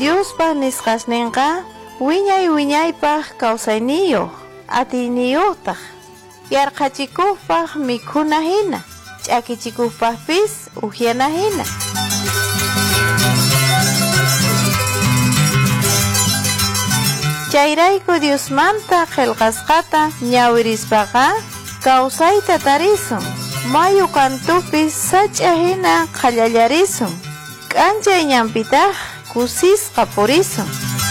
Dios pa nisqasninqa wiñay-wiñaypaq kawsayniyuq atiniyuqtaq yarqachikuqpaq mikhuna hina ch'akichikuqpaqpis uhyana hina. Chayrayku Diosmanta qillqasqata ñawirispaqa kawsayta tarisun, mayu kantupis sach'a hina qallallarisun, k'anchay ñampitaq kusisqa purisun.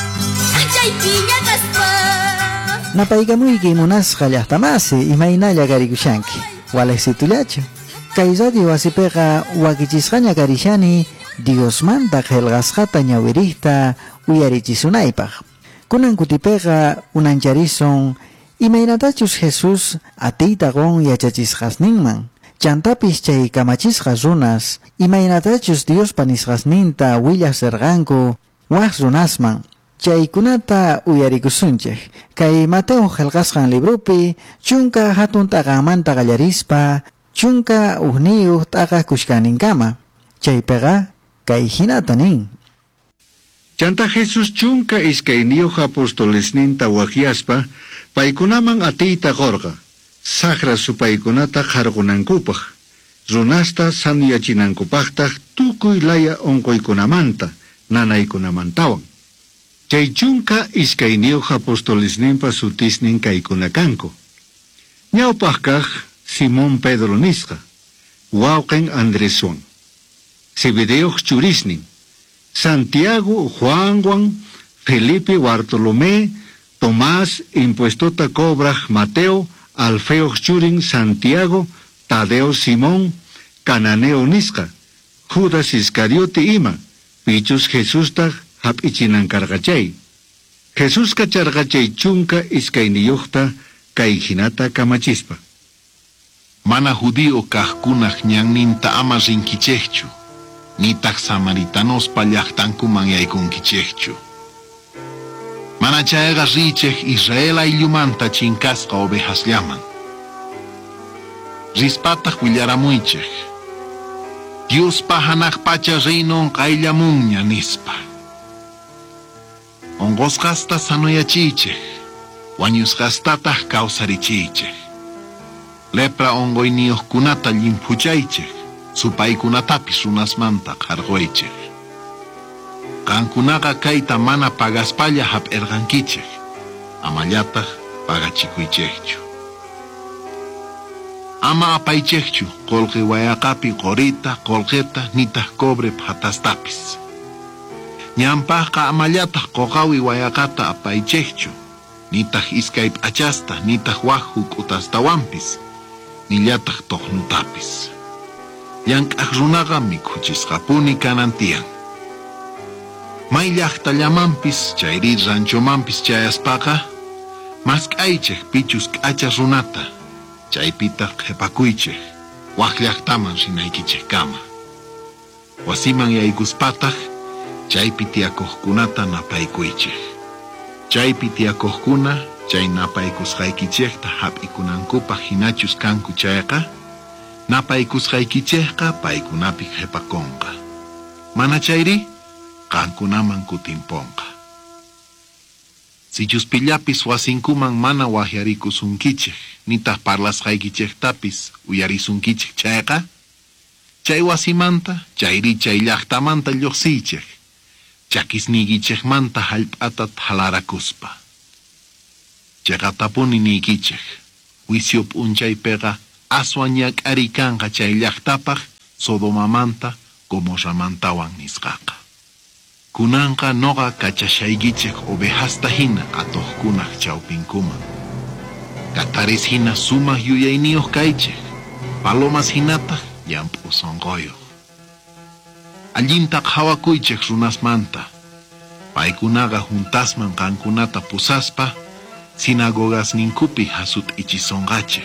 Napaykamuyki munasqa llaqtamasi imaynalla karikushanki walaysitullachu. Kay radio wasipiqa wakichisqaña karishani Diosmanta qillqasqata ñawiriyta uyarichisunaypaq. Kunan kutipiqa unancharisun imaynatachus Jesus atiyta qun yachachisqasninman. Chantapis chay kamachisqa runas imaynatachus Diospa nisqasninta willaqsirqanku waq runasman. Chaykunata uyarikusunchik. Kay Mateo qillqasqan librupi chunka hatun t'aqanmanta qallarispa chunka uhniyuq t'aqaq kushkaninkama. Chaypiqa kay hinata nin. Chanta Jesus chunka iskayniyuq apostolesninta wakyaspa paykunaman atiyta qorqa. Saqra supaykunata qarqunankupaq. Runasta sanuyachinankupaqtaq tukuy laya onquykunamanta nanaykunamantawan. Chay chunka iskayniyuq apostolesninpa sutisnin kaykuna kanku. Ñawpaq kaq Simón Pedro nisqa, wawqin Andreswan, Zebedeuq churisnin, Santiago Juanwan, Felipe Bartolomé, Tomás impuestota cobraq Mateo, Alfeo churin Santiago, Tadeo Simón, Cananeo nisqa, Judas Iscariote ima, pichus Jesustaq hap'ichinankarqachay. Jesus kacharqachay chunka iskayniyuqta kay hinata kamachispa. Mana judío kaqkunaq ñanninta ama rinkichekchu, nitaq samaritanospa llaqtankuman yaykunkichekchu. Mana chayqa richeq Israel ayllumanta chinkasqa ovejaslaman. Rispataq willaramuycheq, Diospa hanaq pacha reynon qayllamunña nispa. Onqosqasta sanoyachicheq, wañusqastataq kawsarichicheq. Lepra onqoyniyuqkunata llimpuchaycheq, supaykunatapis runasmanta qarqwaycheq. Qankunaqa kayta mana pagaspalla hap'irqankicheq, amallataq pagachikuycheqchu. Ama apaycheqchu qolqi wayaqapi qorita, qolqeta, nitaq cobre phatastapis. Ñampaqqa amallataq qoqawi wayaqata apaycheqchu, nitaq iskay p'achasta, nitaq waq huk'utastawanpis, nillataq toqnutapis. Llank'aq runaqa mikhuchisqapuni kanantiyan. May llaqtallamanpis, chayri ranchomanpis chayaspaqa, mask'aycheq pichus k'acha runata, chaypitaq qhipakuycheq, waq llaqtaman rinaykicheqkama. Wasiman yaykuspataq, chaypi tiyakuqkunata napaykuycheq. Chaypi tiyakuqkuna, chay napaykusqaykicheqta hap'ikunankupaq hinachus kanku chayqa, napaykusqaykicheqqa paykunapi qhipakunqa. Mana chayri, qankunaman kutimpunqa. Sichuspillapis wasinkuman mana wahyarikusunkicheq, nitaq parlasqaykicheqtapis uyarisunkicheq chayqa, chay wasimanta, chayri chay llaqtamanta lluqsiycheq, chakisniykicheqmanta hallp'ata halarakuspa. Chayqatapuni niykicheq, wisyu p'unchaypiqa aswan ñak'ari kanqa chay llaqtapaq Sodomamanta Gomorramantawan nisqaqa. Kunanqa noqa kachashaykicheq ovejasta hina atuqkunaq chawpinkuman. Kataris hina sumaq yuyayniyuq kaycheq, palomas hinataq llamp'u sonqoyuq. Allintaq hawakuycheq runasmanta, paykunaqa juntasman qankunata pusaspa, sinagogas ninkupi hasut ichisonqacheq.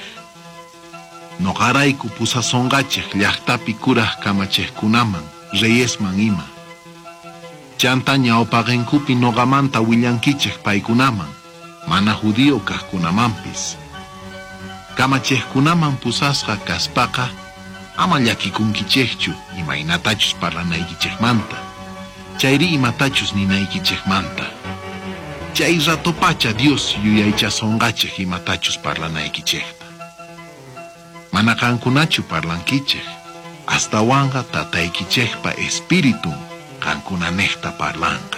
Noqarayku pusasonqacheq llaqtapi kuraq kamacheqkunaman, reyesman ima. Chanta ñawpaqinkupi noqamanta willankicheq paykunaman, mana judío kaqkunamanpis. Kamacheqkunaman pusasqa kaspaqa, ama llakikunkicheqchu imaynatachus parlanaykicheqmanta. chayri imatachus ninaykichikmanta. Chay rato pacha Dios yuyaychasonqachik imatachus parlanaykichikta. Mana kankunachu parlankichik, hasta wanga tataykichikpa espíritu kankunanekta parlanqa.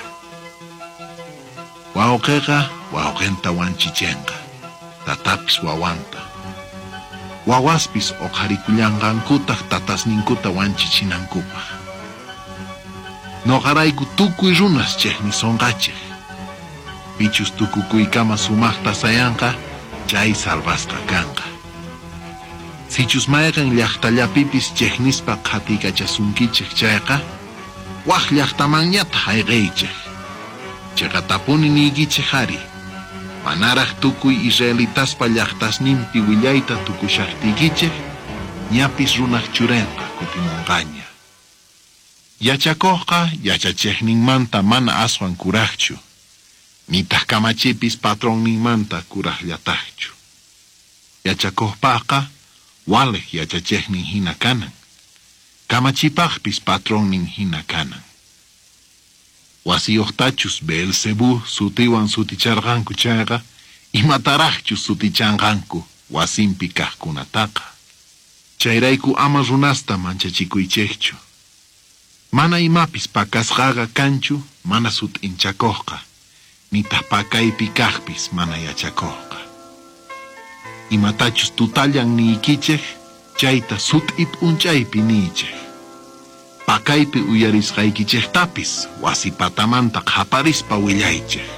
Wawqiqa wawqinta wanchichenqa, tatapis wawanta. Wawaspis oqharikullanqankutaq tatasninkuta wanchichinankupaq. Noqarayku tukuy runas chaymi sonqachik. Pichus tukukuykama sumaqta sayanqa, chay salvasqa kanqa. Sichus mayqan llaqtallapipis chaynispa qhatikachasunkichin chayqa, waq llaqtamanñata hayqaychik. Chayqa tapuni niykichik ari, manaraq tukuy Israelitaspa llaqtasninpi willayta tukushaqtikichik, ñapis runaq churenqa kutimunqaña. Yachakuqqa yachachikninmanta mana aswan kuraqchu, nitaq kamachipis patronninmanta kuraqllataqchu. Yachakuqpaqa waliq yachachiknin hina kanan, kamachipaqpis patronnin hina kanan. Wasiyuqtachus Beelzebú sutiwan suticharqanku chayqa, imataraqchus sutichanqanku wasinpi kaqkunataqa. Chayrayku ama runasta manchachikuychikchu. Mana imapis pakasqaqa kanchu, mana sutinchakuqqa, nitaq pakaypi kaqpis mana yachakuqqa. Imatachus tutallan niykichik, chayta sut'ip unchaypi niychik. Pakaypi uyarisqaykichiktapis wasipatamanta qaparispa willaychik.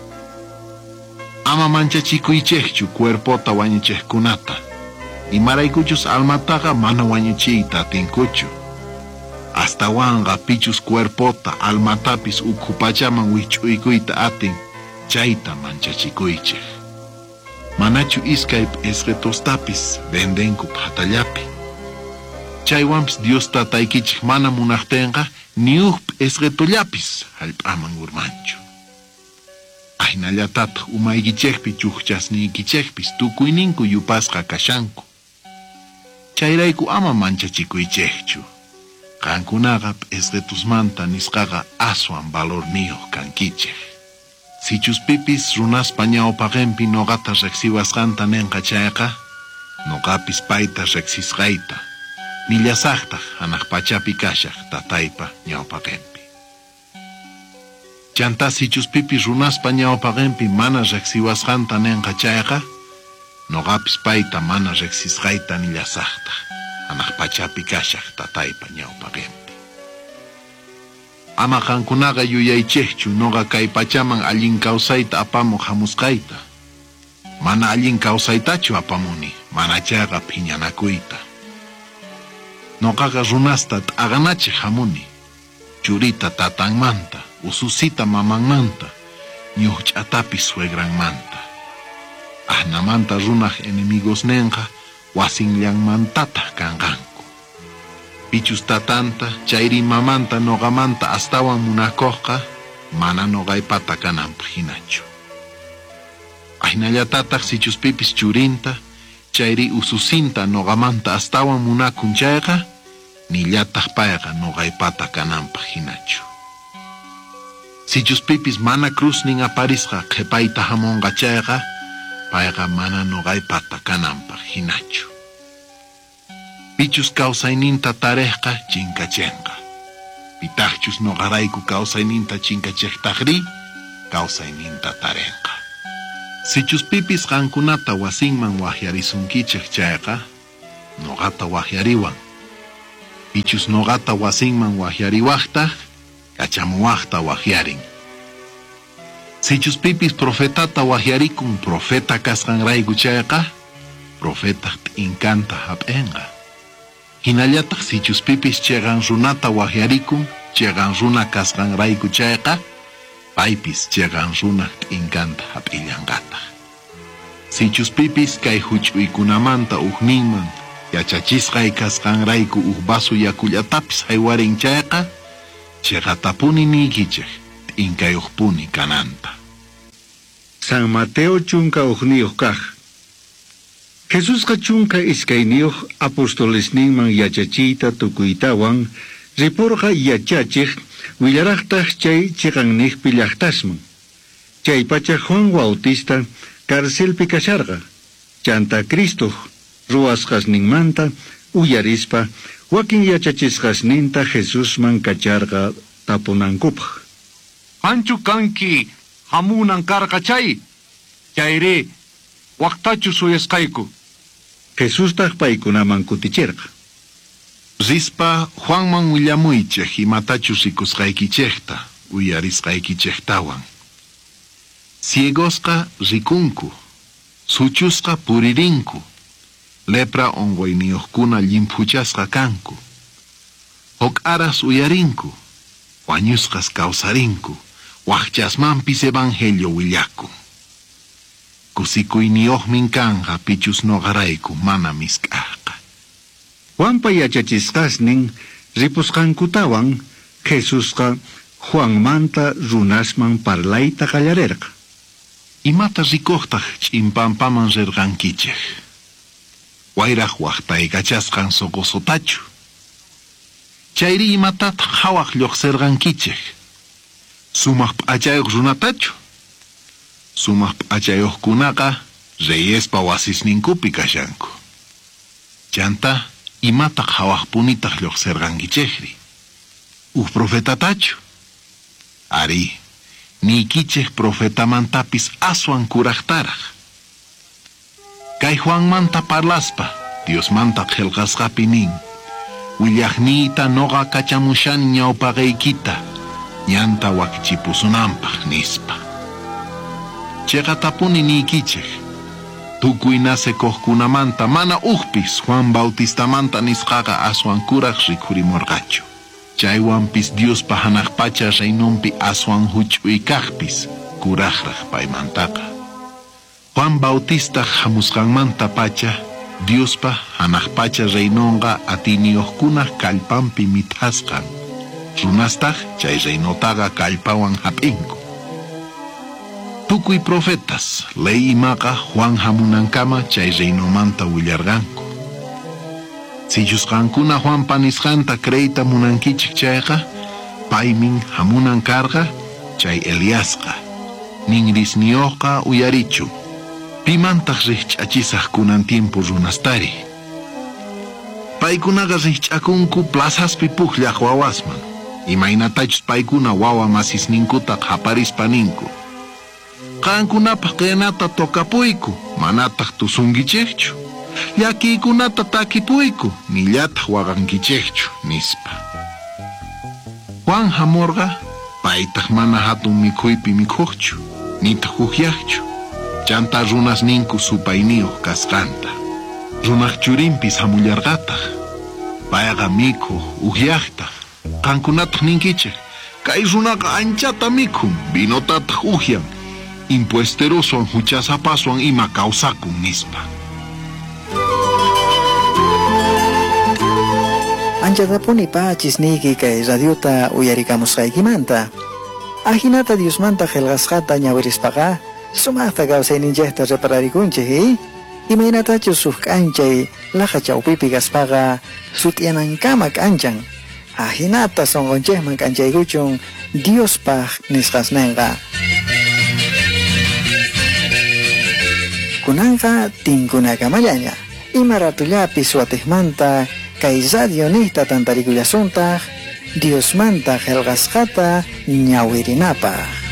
Ama manchachikuychikchu cuerpota wañuchikkunata, imaraykuchus almataqa mana wañuchiyta atinkuchu. Hasta wanga pichus cuerpota almatapis ukhupachaman wich'uykuyta atin, chayta manchachikuychik. Manachu iskayp esretostapis vendenku patallapi. Chaywanpis Dios tataykichik mana munaqtenqa niuq esretollapis hallp'aman urmanchu. Aynallatataq umaykichikpi chukchasniykichikpis tukuyninku yupasqa kashanku. Chayrayku ama manchachikuychikchu. Kankunaqa esretusmanta nisqaqa aswan valorniyuq kankichik. Sichuspipis runaspa ñawpaqinpi noqata riqsiwasqanta ninqa chayqa, noqapis payta riqsisqayta, nillasaqtaq hanaq pachapi kashaq tataypa ñawpaqinpi. Chanta sichuspipis runaspa ñawpaqinpi mana riqsiwasqanta ninqa chayqa, noqapis payta mana riqsisqayta nillasaqtaq hanaq pachapi kashaq tataypa ñawpaqinpi. Ama kankunaqa yuyaychikchu noqa kay pachaman allin kawsayta apamuq hamusqayta. Mana allin kawsaytachu apamuni, mana chayqa phiñanakuyta. Noqaqa runasta t'aqanachiq hamuni, churita tatanmanta, ususita mamanmanta, ñuqch'atapis suegranmanta. Ahnamanta runaq enemigos ninqa wasinllanmantataq kanqanku. Pichus tatanta, chayri mamanta noqamanta astawan munakuqqa, mana noqaypata kananpaq hinachu. Aynallatataq sichuspipis churinta, chayri ususinta noqamanta astawan munakun chayqa, nillataq payqa noqaypata kananpaq hinachu. Sichuspipis mana cruznin aparisqa qhipayta hamunqa chayqa, payqa mana noqaypata kananpaq hinachu. Pichus kawsayninta tarejqa chinkachenqa. Pitaqchus noqarayku kawsayninta chinkachejtaqri, kawsayninta tarenqa. Sichuspipis qankunata wasinman waqyarisunkichik chayqa, noqata waqyariwan. Pichus noqata wasinman waqyariwaqtaq, kachamuwaqta waqyarin. Sichuspipis profetata waqyarikun profeta kasqanrayku chayqa, profetaq t'inqanta hap'enqa. Hinallataq sichuspipis chegan runata waqyarikun, chegan runa kasqanrayku chayqa, paypis chegan runa t'inqanta hap'illanqataq. Sichuspipis kay huch'uykunamanta uqninman yachachisqay kasqanrayku vasu yakullatapis haywarin chayqa, chayqatapuni niykichik t'inqayuqpuni kananta. San Mateo chunka uqniyuq kaq. Jesús chunka iskayniyuq apóstoles ninman yachachiyta tukuytawan riporqa yachachik willaraqtaq chay chiqanniqpi llaqtasman. Chay pacha Juan Bautista karcelpi kasharqa. Chanta Cristo ruwasqasninmanta uyarispa wakin yachachisqasninta Jesusman kacharqa tapunankupaq. Anchu kanki hamunan karqa chay. Chayri waqtachu suyasqayku. Jesustaq paykunaman kutichirqa. Rispa Juanman willamuychej imatachu rikusqaykichejta uyarisqaykichejtawan. Ciegosqa rikunku, suchusqa puririnku, lepra ongoyniyuqkuna llimpuchasqa kanku, hok'aras uyarinku, wañusqas kawsarinku, waqchasmanpis evangelio willakun. Kusikuyniyuqmin kanqa pichus noqarayku mana misk'aqqa. Juanpa yachachisqasnin ripusqankutawan Jesusqa Juanmanta runasman parlayta qallarirqa. Imata rikuqtaq ch'impampaman rirqankichej. Wayraq waqtaykachasqan soqosotachu. Chayri imatataq hawaq lluqsirqankichej. Sumaq p'achayuq runatachu. Sumaq p'achayuqkunaqa reyespa wasisninkupi kashanku. Chanta imataq hawaq punitaq lluqsirqankichejri. Profetatachu. Ari, nikichej profetamantapis aswan kuraqtaraq. Kay Juanmanta parlaspa, Diosmanta qillqasqapi nin, willaqniyta noqa kachamushani ñawpaqaykita, ñanta wakichipusunanpaq nispa. Chayqa tapuni nikichej, tukuy nasekoqkunamanta mana uqpis Juan Bautistamanta nisqaqa aswan kuraq rikhurimurqachu. Chaywanpis Diospa hanaq pacha reynumpi aswan huch'uy kaqpis kuraqraq paymantaqa. Juan Bautista hamusqanmanta pacha Diospa hanaq pacha reynonqa atiniyuqkunaq kallpanpi mithasqan. Runastaq chay reynotaqa kallpawan hap'inku. Tukuy profetas ley imaqa Juan hamunankama chay reynomanta willarqanku. Siyusqankuna Juan panisqanta kreyta munankichik chayqa, paymin hamunan karqa, chay Eliasqa. Ninrisniyuqqa uyarichu. Pimantaq rikch'achisaq kunan tiempo runastari. Paykunaqa rikch'akunku plazaspi pukllaq wawasman. Imaynatachus paykuna wawa masisninkutaq haparispa ninku. Qankunapaq qinata tokapuyku, manataq tusunkichikchu. Llakikunata takipuyku, nillataq waqankichikchu, nispa. Juan hamurqa, paytaq mana hatun mikhuypi mikhuqchu, nitaq uqyaqchu. Chanta runas ninku supayniyuq kasqanta. Runaq churinpis hamullarqataq. Payqa mikhuq, uqyaqtaq. Qankunataq ninkichik, kay runaqa anchata mikhun, vinotataq uqyan. Impuesterosuan huchasapasuan ima kawsakun, nispa. Anchadapuni pachis niki kay radiota uyarikamusqaykimanta. Ahinata Diosmanta qillqasqata ñawirispaqa sumaqta kawsayninchikta repararikunchik, imaynatachus suq k'anchay laqa chawpipi kaspaqa sut'yanankama k'anchan. Ahinata sonqonchikman k'anchaykuchun Diospaq nisqasninqa. Kunanqa tinkunakamallaña, ima ratullapis watijmanta kay radio nihta tantarikullasuntaq Diosmanta qillqasqata ñawirinapaq.